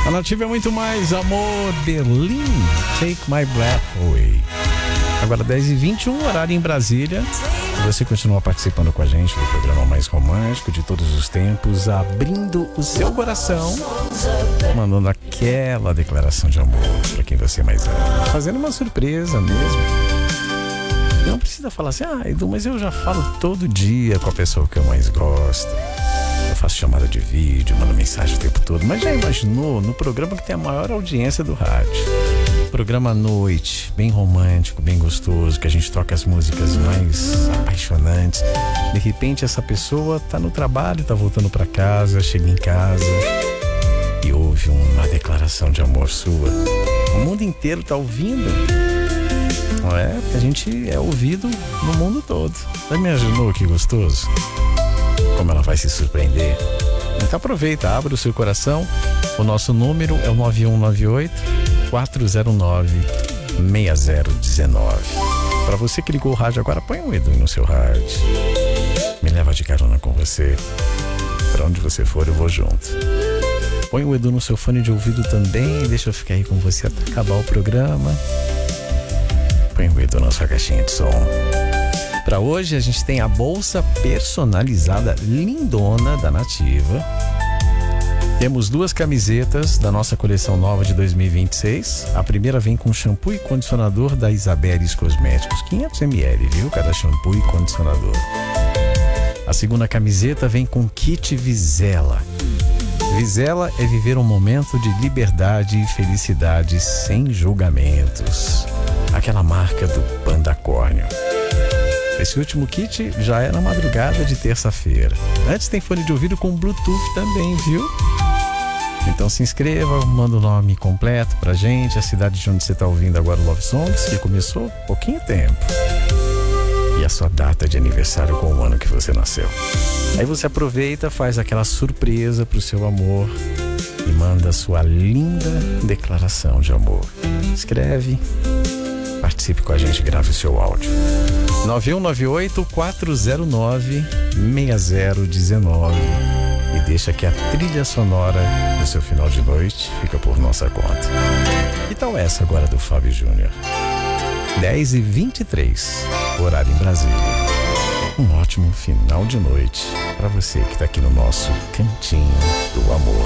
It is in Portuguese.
A Nativa é muito mais amor. Berlim, Take My Breath Away. Agora 10h21, horário em Brasília. Você continua participando com a gente do programa mais romântico de todos os tempos, abrindo o seu coração, mandando aquela declaração de amor para quem você mais ama, fazendo uma surpresa mesmo. Não precisa falar assim, Edu, mas eu já falo todo dia com a pessoa que eu mais gosto. Eu faço chamada de vídeo, mando mensagem o tempo todo. Mas já imaginou no programa que tem a maior audiência do rádio? Programa à noite, bem romântico, bem gostoso, que a gente toca as músicas mais apaixonantes. De repente essa pessoa tá no trabalho, tá voltando para casa, chega em casa e ouve uma declaração de amor sua. O mundo inteiro tá ouvindo. Não é? Porque a gente é ouvido no mundo todo. Já imaginou que gostoso? Como ela vai se surpreender? Então aproveita, abre o seu coração. O nosso número é o 9198-409-6019. Para você que ligou o rádio agora, põe um Edu no seu rádio. Me leva de carona com você. Para onde você for, eu vou junto. Põe o Edu no seu fone de ouvido também. Deixa eu ficar aí com você até acabar o programa. Põe o Edu na sua caixinha de som. Para hoje a gente tem a bolsa personalizada lindona da Nativa. Temos 2 camisetas da nossa coleção nova de 2026. A primeira vem com shampoo e condicionador da Isabeles Cosméticos, 500 ml, viu? Cada shampoo e condicionador. A segunda camiseta vem com kit Vizela. Vizela é viver um momento de liberdade e felicidade sem julgamentos. Aquela marca do Pandacórnio. Esse último kit já é na madrugada de terça-feira. Antes tem fone de ouvido com Bluetooth também, viu? Então se inscreva, manda o nome completo pra gente, a cidade de onde você tá ouvindo agora o Love Songs, que começou há pouquinho tempo. E a sua data de aniversário com o ano que você nasceu. Aí você aproveita, faz aquela surpresa pro seu amor e manda a sua linda declaração de amor. Escreve, participe com a gente, grave o seu áudio. 9198-409-6019 e deixa que a trilha sonora do seu final de noite fica por nossa conta. Que tal essa agora do Fábio Júnior? 10h23, horário em Brasília. Um ótimo final de noite para você que está aqui no nosso Cantinho do Amor.